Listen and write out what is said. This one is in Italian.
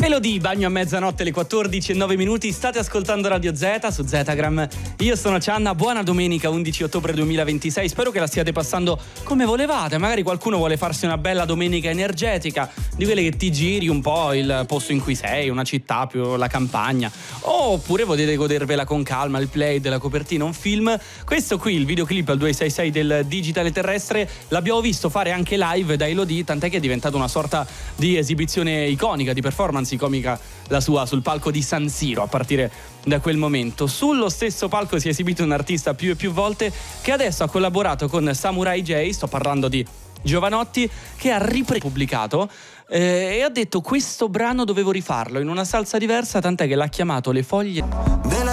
Elodie, bagno a mezzanotte, le 14:09. State ascoltando Radio Z su Zetagram. Io sono Cianna, buona domenica 11 ottobre 2026. Spero che la stiate passando come volevate. Magari qualcuno vuole farsi una bella domenica energetica, di quelle che ti giri un po' il posto in cui sei, una città, più la campagna. Oppure potete godervela con calma, il play della copertina, un film. Questo qui, il videoclip al 266 del Digitale Terrestre, l'abbiamo visto fare anche live da Elodie, tant'è che è diventato una sorta di esibizione iconica, di performance comica la sua sul palco di San Siro. A partire da quel momento sullo stesso palco si è esibito un artista più e più volte, che adesso ha collaborato con Samurai J, sto parlando di Giovanotti, che ha pubblicato e ha detto: questo brano dovevo rifarlo in una salsa diversa, tant'è che l'ha chiamato Le foglie